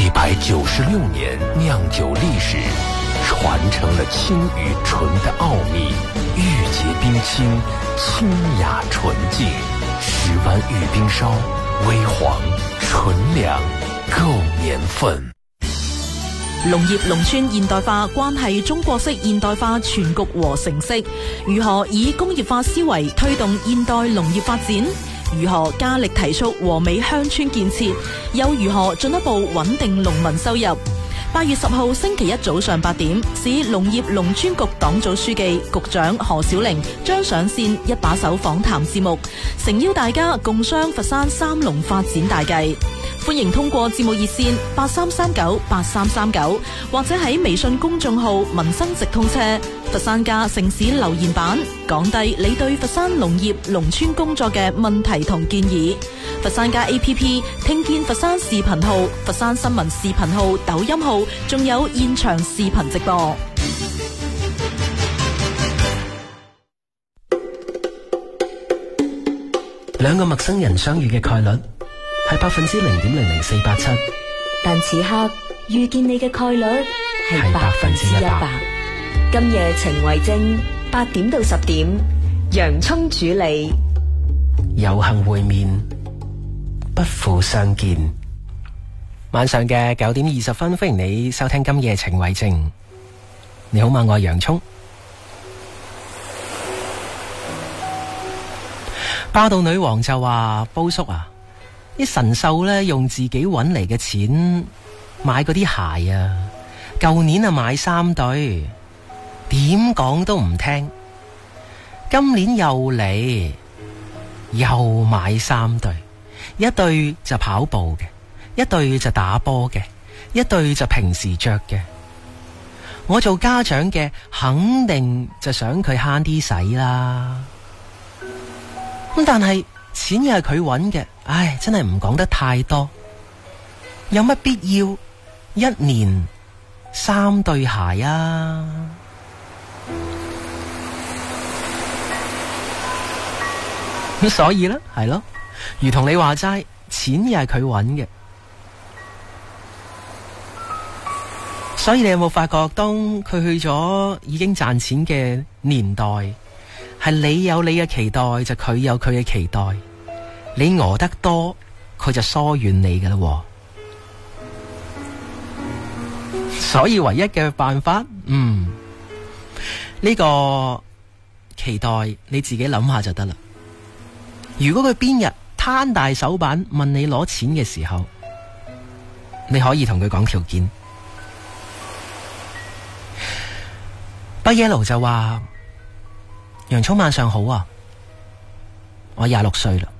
196年酿酒历史，传承了清与纯的奥秘，玉洁冰清，清雅纯净。10湾玉冰烧，微黄纯良，够年份。 農業農村現代化關係中國式現代化全局和成色，如何以工業化思維推動現代農業發展？如何加力提速和美鄉村建設？又如何進一步穩定農民收入？8月10號星期一早上8點，市農業農村局黨組書記、局長何小玲將上線一把手訪談節目，誠邀大家共商佛山三農發展大計。歡迎通過節目熱線83398339，或者喺微信公眾號民生直通車佛山家城市留言板講低你對佛山農業農村工作嘅問題同建議。佛山家 APP 聽見佛山視頻號、佛山新聞視頻號、抖音號，仲有現場視頻直播。 兩個陌生人相遇嘅概率係0.00487， 但此刻遇見你嘅概率係100%。今夜情為證，8點到10點，洋蔥主理， 有幸會面，不負相見。晚上嘅9點20分，歡迎你收聽今夜情為證。你好嗎？我係洋蔥。霸道女王就話：煲叔啊，啲神獸咧用自己搵嚟嘅錢買嗰啲鞋啊，舊年啊買3對，點講都唔聽，今年又嚟，又買3對，一對就跑步嘅，一對就打波嘅，一對就平時着嘅。我做家長嘅肯定就想佢慳啲使啦。咁但係錢又係佢搵嘅，唉，真係唔講得太多。有乜必要1年3對鞋啊？咁所以呢，係咯，如同你話齋，錢又係佢搵嘅。所以你有冇發覺，當佢去咗已經賺錢嘅年代，係你有你嘅期待，就佢有佢嘅期待。你餓得多，佢就疏遠你㗎啦。所以唯一嘅辦法，呢個期待你自己諗下就得啦。如果佢邊日攤大手板問你攞錢嘅時候，你可以同佢講條件。北 Yellow 就話：洋蔥晚上好啊，我26歲啦。